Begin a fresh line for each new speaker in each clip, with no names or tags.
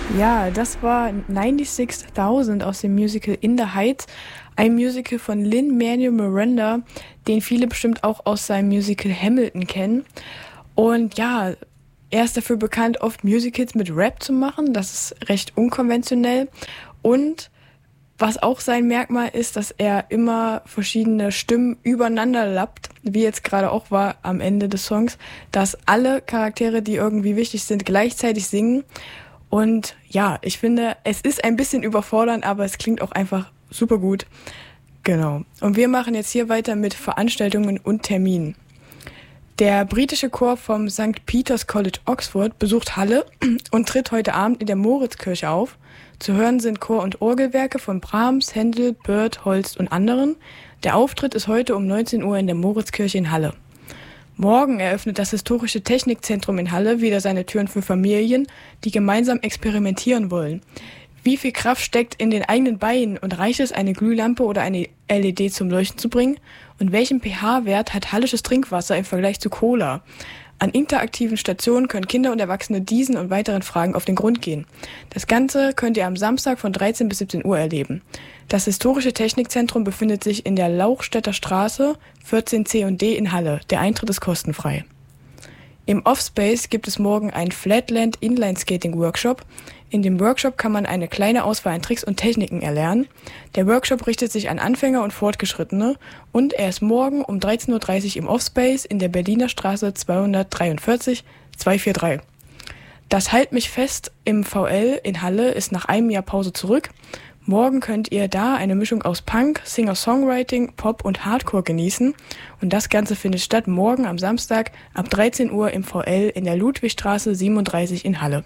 Ja, das war 96.000 aus dem Musical In the Heights, ein Musical von Lin-Manuel Miranda, den viele bestimmt auch aus seinem Musical Hamilton kennen. Und ja, er ist dafür bekannt, oft Musicals mit Rap zu machen. Das ist recht unkonventionell. Und was auch sein Merkmal ist, dass er immer verschiedene Stimmen übereinander lappt, wie jetzt gerade auch war am Ende des Songs, dass alle Charaktere, die irgendwie wichtig sind, gleichzeitig singen. Und ja, ich finde, es ist ein bisschen überfordernd, aber es klingt auch einfach super gut. Genau. Und wir machen jetzt hier weiter mit Veranstaltungen und Terminen. Der britische Chor vom St. Peter's College Oxford besucht Halle und tritt heute Abend in der Moritzkirche auf. Zu hören sind Chor- und Orgelwerke von Brahms, Händel, Bird, Holst und anderen. Der Auftritt ist heute um 19 Uhr in der Moritzkirche in Halle. Morgen eröffnet das Historische Technikzentrum in Halle wieder seine Türen für Familien, die gemeinsam experimentieren wollen. Wie viel Kraft steckt in den eigenen Beinen und reicht es, eine Glühlampe oder eine LED zum Leuchten zu bringen? Und welchen pH-Wert hat hallisches Trinkwasser im Vergleich zu Cola? An interaktiven Stationen können Kinder und Erwachsene diesen und weiteren Fragen auf den Grund gehen. Das Ganze könnt ihr am Samstag von 13 bis 17 Uhr erleben. Das Historische Technikzentrum befindet sich in der Lauchstädter Straße 14C und D in Halle. Der Eintritt ist kostenfrei. Im Offspace gibt es morgen einen Flatland Inline Skating Workshop. In dem Workshop kann man eine kleine Auswahl an Tricks und Techniken erlernen. Der Workshop richtet sich an Anfänger und Fortgeschrittene und er ist morgen um 13.30 Uhr im Offspace in der Berliner Straße 243 243. Das Halt mich fest im VL in Halle ist nach einem Jahr Pause zurück. Morgen könnt ihr da eine Mischung aus Punk, Singer-Songwriting, Pop und Hardcore genießen. Und das Ganze findet statt morgen am Samstag ab 13 Uhr im VL in der Ludwigstraße 37 in Halle.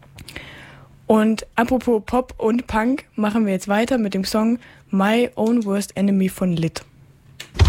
Und apropos Pop und Punk machen wir jetzt weiter mit dem Song My Own Worst Enemy von Lit.